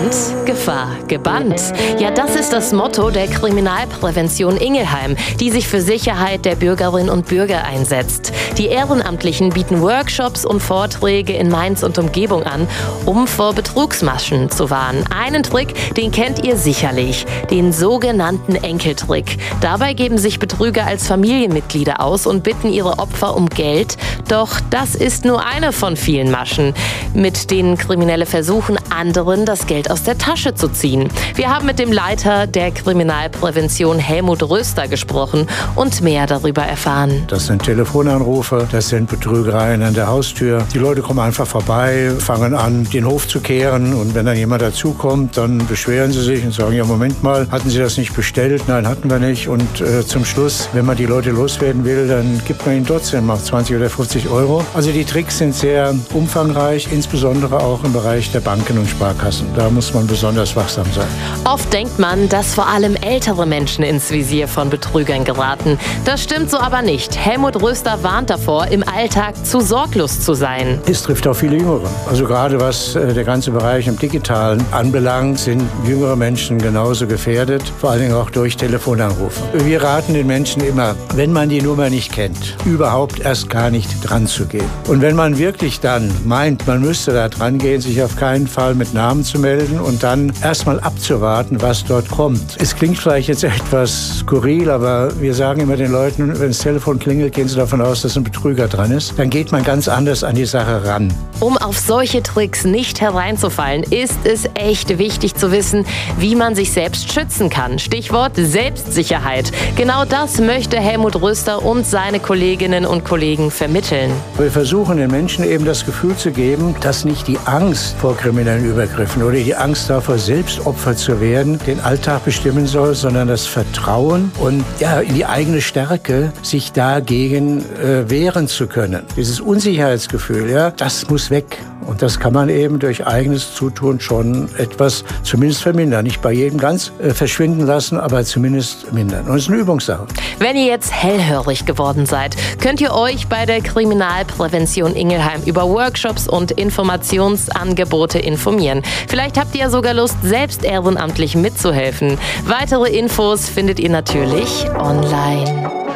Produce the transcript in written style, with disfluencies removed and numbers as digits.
Erkannt, Gefahr gebannt. Ja, das ist das Motto der Kriminalprävention Ingelheim, die sich für Sicherheit der Bürgerinnen und Bürger einsetzt. Die Ehrenamtlichen bieten Workshops und Vorträge in Mainz und Umgebung an, um vor Betrugsmaschen zu warnen. Einen Trick, den kennt ihr sicherlich, den sogenannten Enkeltrick. Dabei geben sich Betrüger als Familienmitglieder aus und bitten ihre Opfer um Geld. Doch das ist nur eine von vielen Maschen, mit denen Kriminelle versuchen, anderen das Geld aus der Tasche zu ziehen. Wir haben mit dem Leiter der Kriminalprävention Helmut Röster gesprochen und mehr darüber erfahren. Das sind Telefonanrufe, das sind Betrügereien an der Haustür. Die Leute kommen einfach vorbei, fangen an, den Hof zu kehren, und wenn dann jemand dazukommt, dann beschweren sie sich und sagen, ja, Moment mal, hatten Sie das nicht bestellt? Nein, hatten wir nicht. Und zum Schluss, wenn man die Leute loswerden will, dann gibt man ihnen trotzdem mal 20 oder 50 Euro. Also die Tricks sind sehr umfangreich, insbesondere auch im Bereich der Banken und Sparkassen. Da muss man besonders wachsam sein. Oft denkt man, dass vor allem ältere Menschen ins Visier von Betrügern geraten. Das stimmt so aber nicht. Helmut Röster warnt davor, im Alltag zu sorglos zu sein. Es trifft auch viele Jüngere. Also gerade was der ganze Bereich im Digitalen anbelangt, sind jüngere Menschen genauso gefährdet, vor allen Dingen auch durch Telefonanrufe. Wir raten den Menschen immer, wenn man die Nummer nicht kennt, überhaupt erst gar nicht dran zu gehen. Und wenn man wirklich dann meint, man müsste da dran gehen, sich auf keinen Fall mit Namen zu melden und dann erstmal abzuwarten, was dort kommt. Es klingt vielleicht jetzt etwas skurril, aber wir sagen immer den Leuten, wenn das Telefon klingelt, gehen sie davon aus, dass ein Betrüger dran ist. Dann geht man ganz anders an die Sache ran. Um auf solche Tricks nicht hereinzufallen, ist es echt wichtig zu wissen, wie man sich selbst schützen kann. Stichwort Selbstsicherheit. Genau das möchte Helmut Röster und seine Kolleginnen und Kollegen vermitteln. Wir versuchen den Menschen eben das Gefühl zu geben, dass nicht die Angst vor kriminellen Übergriffen oder die Angst davor, selbst Opfer zu werden, den Alltag bestimmen soll, sondern das Vertrauen und in die eigene Stärke, sich dagegen wehren zu können. Dieses Unsicherheitsgefühl, das muss weg. Und das kann man eben durch eigenes Zutun schon etwas zumindest vermindern. Nicht bei jedem ganz verschwinden lassen, aber zumindest mindern. Und es ist eine Übungssache. Wenn ihr jetzt hellhörig geworden seid, könnt ihr euch bei der Kriminalprävention Ingelheim über Workshops und Informationsangebote informieren. Vielleicht habt ihr ja sogar Lust, selbst ehrenamtlich mitzuhelfen. Weitere Infos findet ihr natürlich online.